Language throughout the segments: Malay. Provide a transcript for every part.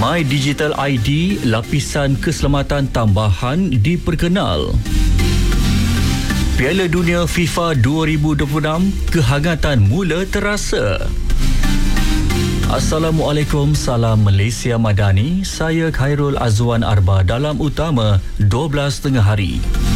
My Digital ID, lapisan keselamatan tambahan diperkenal. Piala Dunia FIFA 2026, kehangatan mula terasa. Assalamualaikum, salam Malaysia Madani. Saya Khairul Azwan Arba dalam utama 12 tengah hari.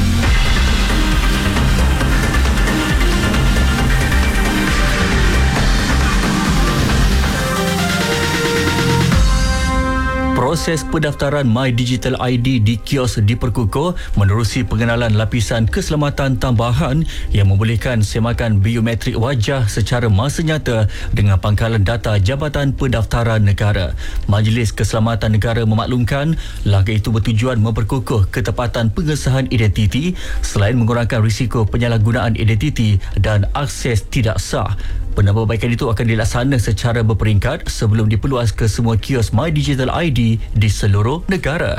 Proses pendaftaran My Digital ID di kios diperkukuh menerusi pengenalan lapisan keselamatan tambahan yang membolehkan semakan biometrik wajah secara masa nyata dengan pangkalan data Jabatan Pendaftaran Negara. Majlis Keselamatan Negara memaklumkan langkah itu bertujuan memperkukuh ketepatan pengesahan identiti selain mengurangkan risiko penyalahgunaan identiti dan akses tidak sah. Penambahbaikan itu akan dilaksana secara berperingkat sebelum diperluas ke semua kios My Digital ID di seluruh negara.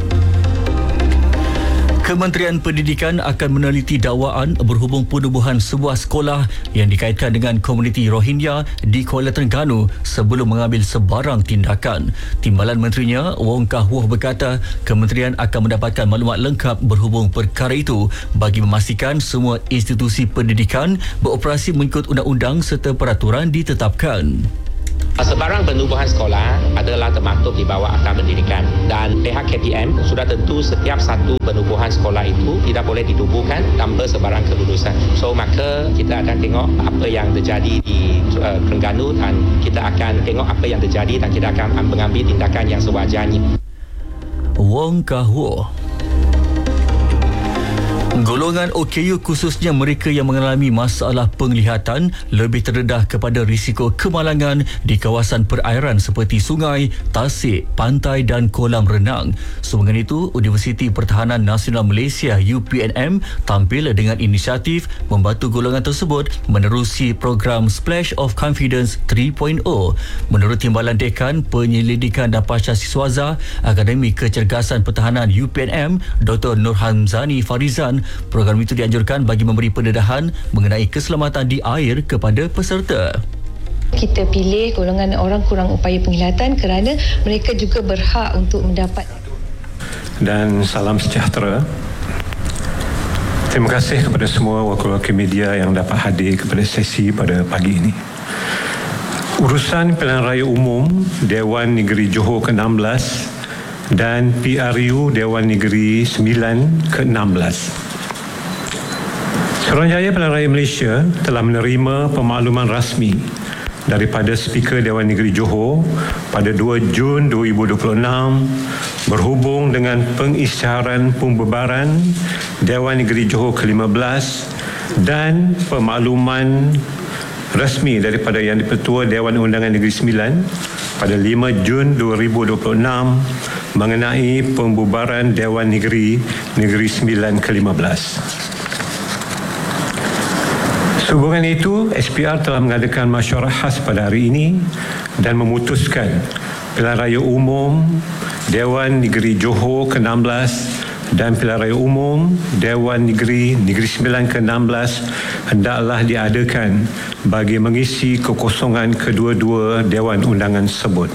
Kementerian Pendidikan akan meneliti dakwaan berhubung penubuhan sebuah sekolah yang dikaitkan dengan komuniti Rohingya di Kuala Terengganu sebelum mengambil sebarang tindakan. Timbalan Menterinya, Wong Kah Woh berkata, kementerian akan mendapatkan maklumat lengkap berhubung perkara itu bagi memastikan semua institusi pendidikan beroperasi mengikut undang-undang serta peraturan ditetapkan. Sebarang penubuhan sekolah adalah termaktub di bawah Akta Pendidikan dan pihak KPM sudah tentu setiap satu penubuhan sekolah itu tidak boleh ditubuhkan tanpa sebarang kelulusan. So maka kita akan tengok apa yang terjadi di Terengganu dan kita akan tengok apa yang terjadi dan kita akan mengambil tindakan yang sewajarnya. Wong Kah Woh. Golongan OKU khususnya mereka yang mengalami masalah penglihatan lebih terdedah kepada risiko kemalangan di kawasan perairan seperti sungai, tasik, pantai dan kolam renang. Sebagai itu, Universiti Pertahanan Nasional Malaysia UPNM tampil dengan inisiatif membantu golongan tersebut menerusi program Splash of Confidence 3.0. Menurut Timbalan Dekan Penyelidikan dan Pancasiswaza Akademi Kecergasan Pertahanan UPNM, Dr. Nur Hamzani Farizan, program itu dianjurkan bagi memberi pendedahan mengenai keselamatan di air kepada peserta. Kita pilih golongan orang kurang upaya penglihatan kerana mereka juga berhak untuk mendapat. Dan salam sejahtera. Terima kasih kepada semua wakil-wakil media yang dapat hadir kepada sesi pada pagi ini. Urusan Pilihan Raya Umum Dewan Negeri Johor ke-16 dan PRU Dewan Negeri 9 ke-16. Suruhanjaya Pilihan Raya Malaysia telah menerima pemakluman rasmi daripada Speaker Dewan Negeri Johor pada 2 Jun 2026 berhubung dengan pengisytiharan pembubaran Dewan Negeri Johor ke-15 dan pemakluman rasmi daripada Yang di-Pertua Dewan Undangan Negeri 9 pada 5 Jun 2026 mengenai pembubaran Dewan Negeri 9 ke-15. Sehubungan itu, SPR telah mengadakan masyarakat khas pada hari ini dan memutuskan Pilihan Raya Umum Dewan Negeri Johor ke-16 dan Pilihan Raya Umum Dewan Negeri 9 ke-16 hendaklah diadakan bagi mengisi kekosongan kedua-dua Dewan Undangan tersebut.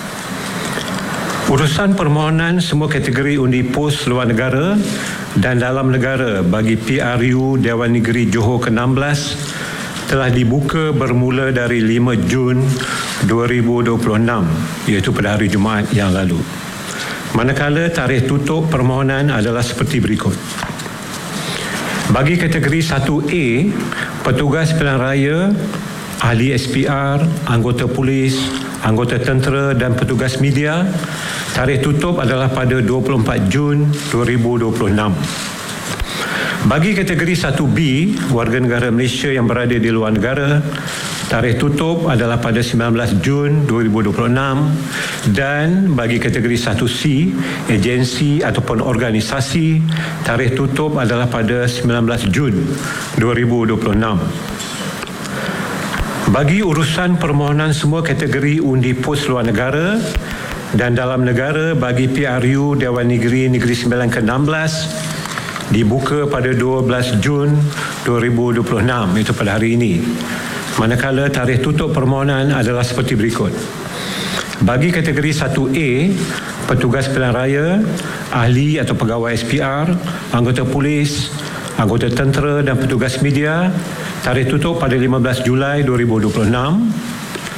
Urusan permohonan semua kategori undi pos luar negara dan dalam negara bagi PRU Dewan Negeri Johor ke-16 telah dibuka bermula dari 5 Jun 2026 iaitu pada hari Jumaat yang lalu. Manakala tarikh tutup permohonan adalah seperti berikut. Bagi kategori 1A, petugas pilihan raya, ahli SPR, anggota polis, anggota tentera dan petugas media, tarikh tutup adalah pada 24 Jun 2026. Bagi kategori 1B, warga negara Malaysia yang berada di luar negara, tarikh tutup adalah pada 19 Jun 2026 dan bagi kategori 1C, agensi ataupun organisasi, tarikh tutup adalah pada 19 Jun 2026. Bagi urusan permohonan semua kategori undi pos luar negara dan dalam negara bagi PRU Dewan Negeri 9 ke-16 dibuka pada 12 Jun 2026 itu pada hari ini. Manakala tarikh tutup permohonan adalah seperti berikut. Bagi kategori 1A, petugas pilihan raya, ahli atau pegawai SPR, anggota polis, anggota tentera dan petugas media, tarikh tutup pada 15 Julai 2026.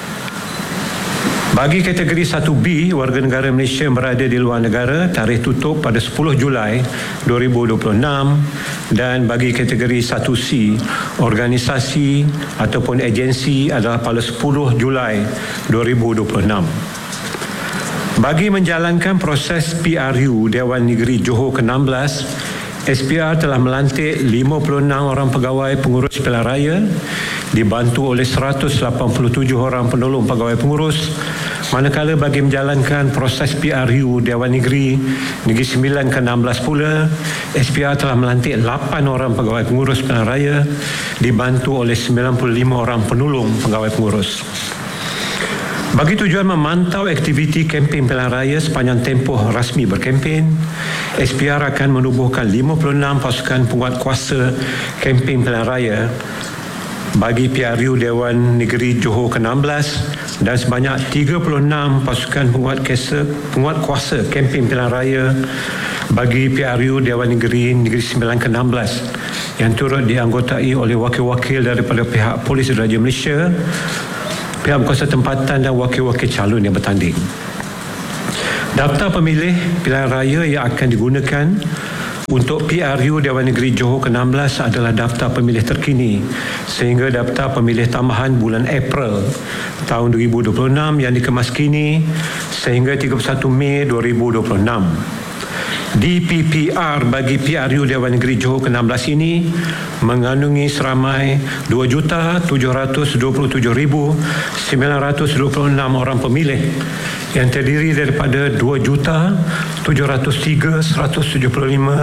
Bagi kategori 1B, warga negara Malaysia yang berada di luar negara, tarikh tutup pada 10 Julai 2026. Dan bagi kategori 1C, organisasi ataupun agensi adalah pada 10 Julai 2026. Bagi menjalankan proses PRU Dewan Negeri Johor ke-16, SPR telah melantik 56 orang pegawai pengurus pilihan raya dibantu oleh 187 orang penolong pegawai pengurus, manakala bagi menjalankan proses PRU Dewan Negeri Negeri Sembilan ke-16 pula, SPR telah melantik 8 orang pegawai pengurus pilihan raya dibantu oleh 95 orang penolong pegawai pengurus. Bagi tujuan memantau aktiviti kempen pilihan raya sepanjang tempoh rasmi berkempen, SPR akan menubuhkan 56 pasukan penguat kuasa kempen pilihan raya bagi PRU Dewan Negeri Johor ke-16 dan sebanyak 36 pasukan penguat kuasa kempen pilihan raya bagi PRU Dewan Negeri Negeri Sembilan ke-16 yang turut dianggotai oleh wakil-wakil daripada pihak Polis Diraja Malaysia, pihak berkuasa tempatan dan wakil-wakil calon yang bertanding. Daftar pemilih pilihan raya yang akan digunakan untuk PRU Dewan Negeri Johor ke-16 adalah daftar pemilih terkini sehingga daftar pemilih tambahan bulan April tahun 2026 yang dikemaskini sehingga 31 Mei 2026. DPPR bagi PRU Dewan Negeri Johor ke-16 ini mengandungi seramai 2,727,926 orang pemilih yang terdiri daripada 2,703,175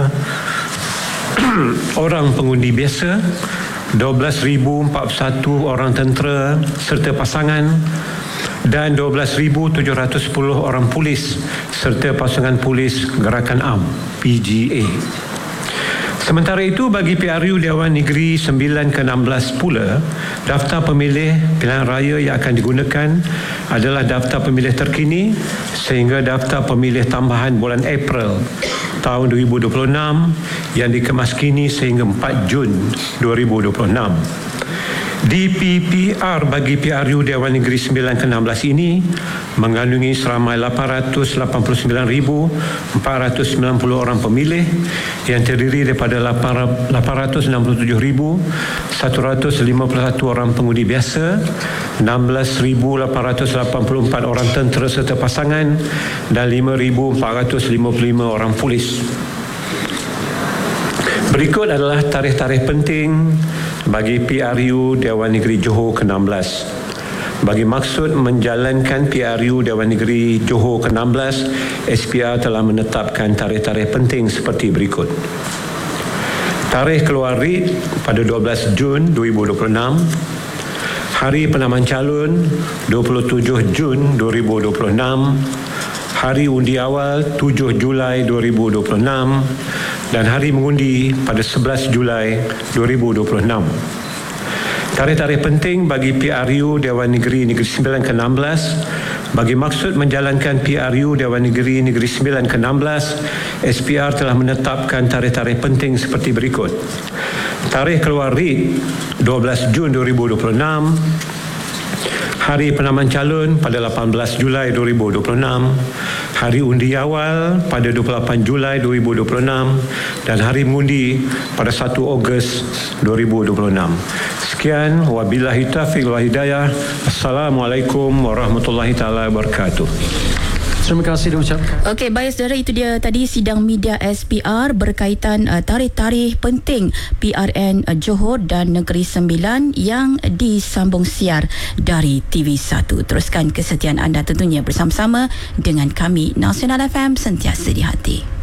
orang pengundi biasa, 12,041 orang tentera serta pasangan dan 12,710 orang polis serta pasangan polis Gerakan Am PGA. Sementara itu, bagi PRU Dewan Negeri 9 ke-16 pula, daftar pemilih pilihan raya yang akan digunakan adalah daftar pemilih terkini sehingga daftar pemilih tambahan bulan April tahun 2026 yang dikemaskini sehingga 4 Jun 2026. DPPR bagi PRU Dewan Negeri 9 ke-16 ini mengandungi seramai 889,490 orang pemilih yang terdiri daripada 867,151 orang pengundi biasa, 16,884 orang tentera serta pasangan dan 5,455 orang polis. Berikut adalah tarikh-tarikh penting bagi PRU Dewan Negeri Johor ke-16. Bagi maksud menjalankan PRU Dewan Negeri Johor ke-16, SPR telah menetapkan tarikh-tarikh penting seperti berikut. Tarikh keluar writ pada 12 Jun 2026. Hari penamaan calon 27 Jun 2026. Hari undi awal 7 Julai 2026 dan hari mengundi pada 11 Julai 2026. Tarikh-tarikh penting bagi PRU Dewan Negeri Negeri Sembilan ke-16. Bagi maksud menjalankan PRU Dewan Negeri Negeri Sembilan ke-16, SPR telah menetapkan tarikh-tarikh penting seperti berikut. Tarikh keluar writ 12 Jun 2026. Hari penamaan calon pada 18 Julai 2026, hari undi awal pada 28 Julai 2026 dan hari mengundi pada 1 Ogos 2026. Sekian, wabillahi taufiq wal hidayah. Assalamualaikum warahmatullahi taala wabarakatuh. Terima kasih diucapkan. Okey, baik saudara, itu dia tadi sidang media SPR berkaitan tarikh-tarikh penting PRN Johor dan Negeri Sembilan yang disambung siar dari TV1. Teruskan kesetiaan anda tentunya bersama-sama dengan kami Nasional FM, sentiasa di hati.